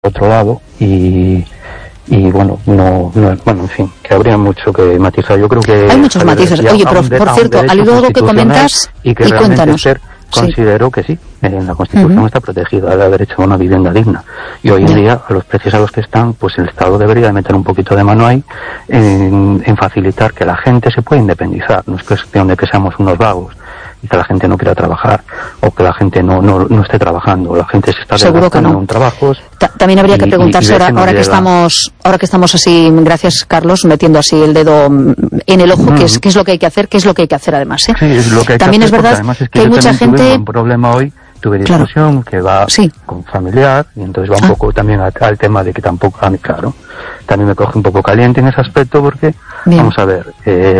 otro lado y bueno, en fin, que habría mucho que matizar. Yo creo que hay muchos matices. Oye, pero por cierto, al hilo que comentas, y cuéntanos. Considero que sí, en la Constitución está protegido el derecho a una vivienda digna. Y hoy en día, a los precios a los que están, pues el Estado debería de meter un poquito de mano ahí en facilitar que la gente se pueda independizar. No es cuestión de que seamos unos vagos y que la gente no quiera trabajar o que la gente no esté trabajando. La gente se está desgastando en trabajos. También habría que preguntarse ahora que estamos así, gracias Carlos, metiendo así el dedo en el ojo, qué es lo que hay que hacer, además, ¿eh? Sí, es lo que hay también que hacer, es verdad además es que hay mucha gente. Un problema hoy, tuve discusión que va con familiar y entonces va un poco también al tema de que tampoco, claro, también me coge un poco caliente en ese aspecto porque, vamos a ver,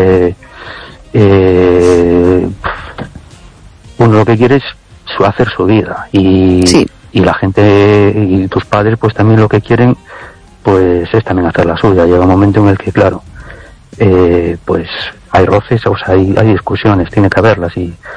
uno lo que quiere es hacer su vida y la gente y tus padres pues también lo que quieren pues es también hacer la suya. Llega un momento en el que claro, pues hay roces, o sea, hay discusiones, tiene que haberlas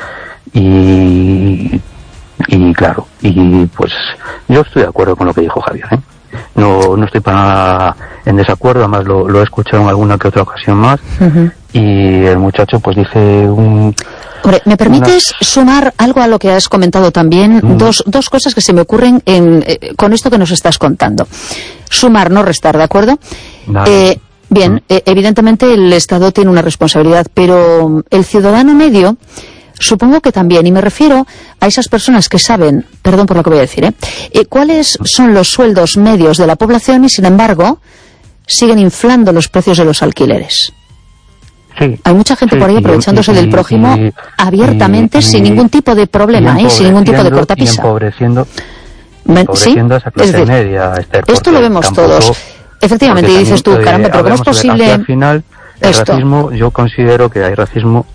y claro, y pues yo estoy de acuerdo con lo que dijo Javier, ¿eh? No estoy para nada en desacuerdo, además lo he escuchado en alguna que otra ocasión más y el muchacho pues dice Hombre, ¿me permites sumar algo a lo que has comentado también? Dos cosas que se me ocurren con esto que nos estás contando. Sumar, no restar, ¿de acuerdo? Vale. Evidentemente el Estado tiene una responsabilidad, pero el ciudadano medio supongo que también, y me refiero a esas personas que saben, perdón por lo que voy a decir, cuáles son los sueldos medios de la población y sin embargo siguen inflando los precios de los alquileres. Sí, hay mucha gente por ahí aprovechándose del prójimo abiertamente, sin ningún tipo de problema, sin ningún tipo de cortapisa. Y empobreciendo a esa clase media. Esto lo vemos todos. Efectivamente, y dices tú, caramba, pero ¿cómo es posible? Al final, el racismo, yo considero que hay racismo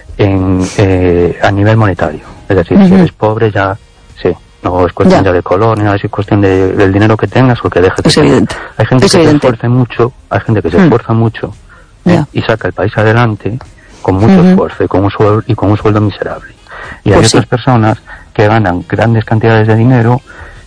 a nivel monetario. Es decir, si eres pobre ya, no es cuestión ya de color, ni nada, es cuestión del dinero que tengas o que dejes de tener. Hay gente que se esfuerza mucho, y saca el país adelante con mucho esfuerzo y con un sueldo miserable. Y hay otras personas que ganan grandes cantidades de dinero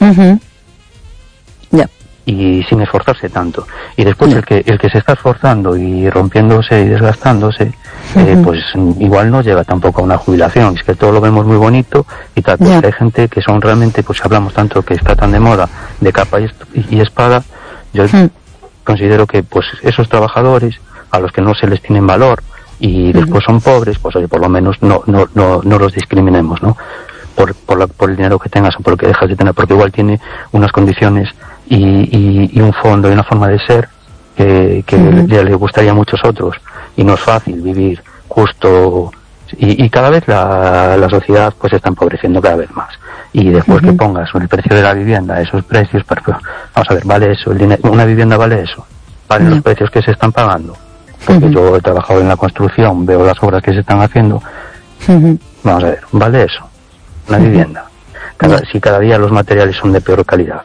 y sin esforzarse tanto. Y después el que se está esforzando y rompiéndose y desgastándose, pues igual no llega tampoco a una jubilación. Es que todo lo vemos muy bonito y tal, pero hay gente que son realmente, pues hablamos tanto que está tan de moda de capa y espada. Yo considero que pues esos trabajadores a los que no se les tienen valor y después son pobres, pues oye, por lo menos no los discriminemos, ¿no? Por el dinero que tengas o por lo que dejas de tener, porque igual tiene unas condiciones y un fondo y una forma de ser que le gustaría a muchos otros, y no es fácil vivir justo, y cada vez la sociedad pues está empobreciendo cada vez más, y después que pongas el precio de la vivienda, esos precios, pues, vamos a ver, ¿vale eso? ¿Una vivienda vale eso? ¿Valen los precios que se están pagando? Porque yo he trabajado en la construcción, veo las obras que se están haciendo. Vamos a ver, ¿vale eso? Una vivienda. Si cada día los materiales son de peor calidad.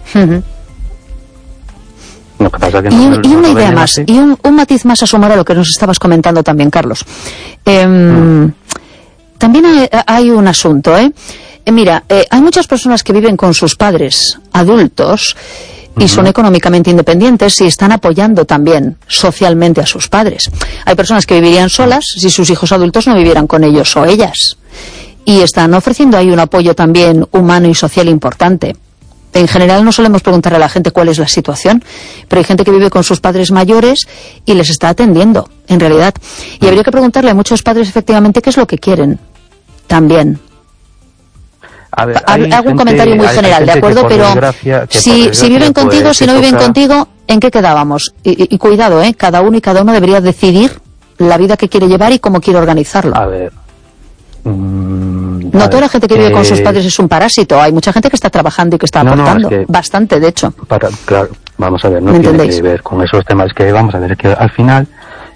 Lo que pasa que una idea más, y un matiz más a sumar a lo que nos estabas comentando también, Carlos. También hay un asunto, mira, hay muchas personas que viven con sus padres adultos y son económicamente independientes y están apoyando también socialmente a sus padres. Hay personas que vivirían solas si sus hijos adultos no vivieran con ellos o ellas. Y están ofreciendo ahí un apoyo también humano y social importante. En general no solemos preguntar a la gente cuál es la situación, pero hay gente que vive con sus padres mayores y les está atendiendo, en realidad. Y habría que preguntarle a muchos padres efectivamente qué es lo que quieren también. A ver, hago un comentario muy general, ¿de acuerdo? Pero si viven contigo, si no viven contigo, ¿en qué quedábamos? Y cuidado, cada uno debería decidir la vida que quiere llevar y cómo quiere organizarlo. A ver. No toda la gente que vive con sus padres es un parásito. Hay mucha gente que está trabajando y que está aportando. Bastante, de hecho. Claro, vamos a ver, no tiene que ver con esos temas que vamos a ver, que al final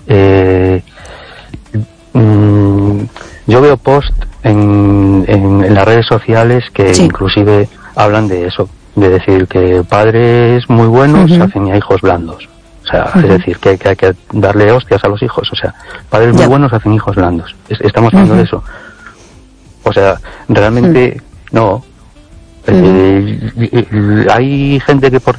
yo veo post en las redes sociales que inclusive hablan de eso, de decir que padres muy buenos hacen a hijos blandos. O sea, es decir, que hay que darle hostias a los hijos. O sea, padres muy buenos hacen hijos blandos. Estamos hablando de eso. O sea, realmente no. Hay gente que por